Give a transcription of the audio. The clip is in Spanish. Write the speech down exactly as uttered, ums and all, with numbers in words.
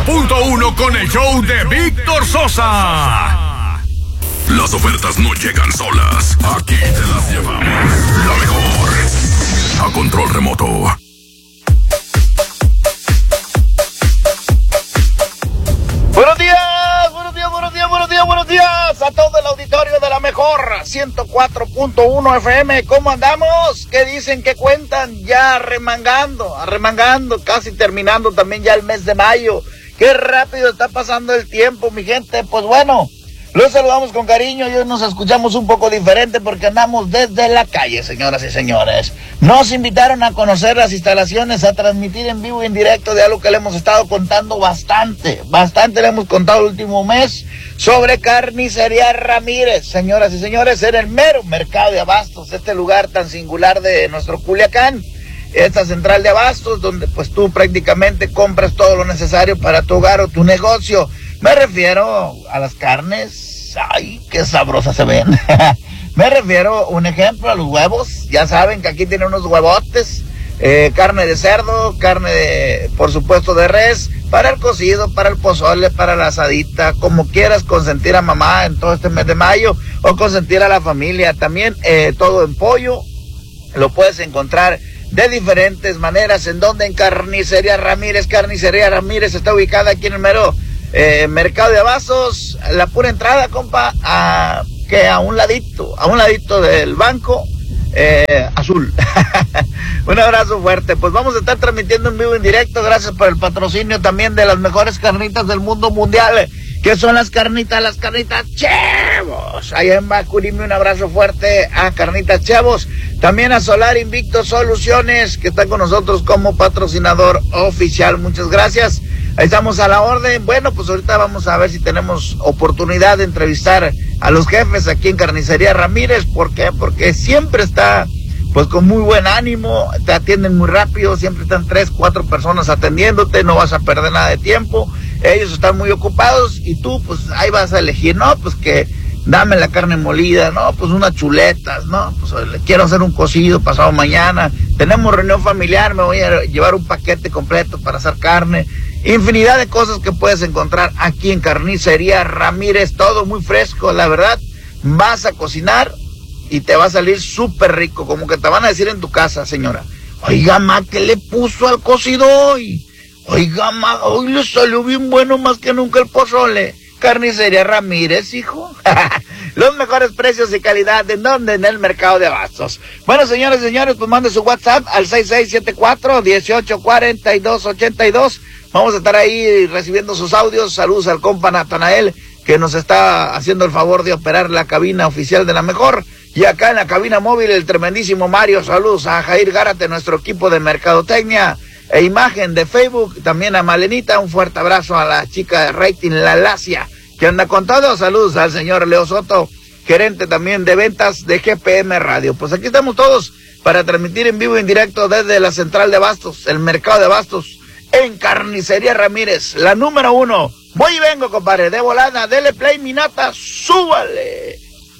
Punto uno con el show de Víctor Sosa. Las ofertas no llegan solas. Aquí te las llevamos. La mejor. A control remoto. Buenos días, buenos días, buenos días, buenos días, buenos días a todo el auditorio de la mejor ciento cuatro punto uno F M. ¿Cómo andamos? ¿Qué dicen? ¿Qué cuentan? Ya arremangando, arremangando, casi terminando también ya el mes de mayo. Qué rápido está pasando el tiempo, mi gente. Pues bueno, los saludamos con cariño y hoy nos escuchamos un poco diferente porque andamos desde la calle, señoras y señores. Nos invitaron a conocer las instalaciones, a transmitir en vivo y en directo de algo que le hemos estado contando bastante, bastante le hemos contado el último mes sobre Carnicería Ramírez, señoras y señores, en el mero mercado de abastos, este lugar tan singular de nuestro Culiacán. Esta central de abastos donde pues tú prácticamente compras todo lo necesario para tu hogar o tu negocio. Me refiero a las carnes, ay, qué sabrosas se ven. Me refiero, un ejemplo, a los huevos. Ya saben que aquí tienen unos huevotes, eh, carne de cerdo, carne de, por supuesto, de res, para el cocido, para el pozole, para la asadita, como quieras consentir a mamá en todo este mes de mayo, o consentir a la familia. También eh, todo en pollo, lo puedes encontrar de diferentes maneras. ¿En donde? En Carnicería Ramírez. Carnicería Ramírez está ubicada aquí en el mero eh, mercado de abastos, la pura entrada, compa, a, que a un ladito, a un ladito del banco eh, azul. Un abrazo fuerte. Pues vamos a estar transmitiendo en vivo, en directo, gracias por el patrocinio también de las mejores carnitas del mundo mundial, que son las carnitas, las carnitas Chevos. Allá en Bacurimi, un abrazo fuerte a Carnitas Chevos. También a Solar Invicto Soluciones, que está con nosotros como patrocinador oficial. Muchas gracias. Ahí estamos a la orden. Bueno, pues ahorita vamos a ver si tenemos oportunidad de entrevistar a los jefes aquí en Carnicería Ramírez. ¿Por qué? Porque siempre está pues con muy buen ánimo, te atienden muy rápido, siempre están tres, cuatro personas atendiéndote, no vas a perder nada de tiempo. Ellos están muy ocupados y tú pues ahí vas a elegir, no, pues que dame la carne molida, no, pues unas chuletas, no, pues quiero hacer un cocido pasado mañana, tenemos reunión familiar, me voy a llevar un paquete completo para hacer carne. Infinidad de cosas que puedes encontrar aquí en Carnicería Ramírez, todo muy fresco, la verdad. Vas a cocinar y te va a salir súper rico, como que te van a decir en tu casa, señora, oiga, ma, ¿qué le puso al cocido hoy? Oiga, ma, hoy le salió bien bueno, más que nunca el pozole. Carnicería Ramírez, hijo. Los mejores precios y calidad, ¿en dónde? En el mercado de abastos. Bueno, señores y señores, pues mande su WhatsApp al seis seis siete cuatro, uno ocho cuatro dos, ocho dos. Vamos a estar ahí recibiendo sus audios. Saludos al compa Natanael, que nos está haciendo el favor de operar la cabina oficial de la mejor. Y acá en la cabina móvil, el tremendísimo Mario. Saludos a Jair Gárate, nuestro equipo de mercadotecnia e imagen de Facebook. También a Malenita, un fuerte abrazo a la chica de rating, la Lacia, que anda con todo. Saludos al señor Leo Soto, gerente también de ventas de G P M Radio. Pues aquí estamos todos para transmitir en vivo y en directo desde la central de abastos, el mercado de abastos, en Carnicería Ramírez, la número uno. Voy y vengo, compadre, de volada, dele play, mi nata, súbale.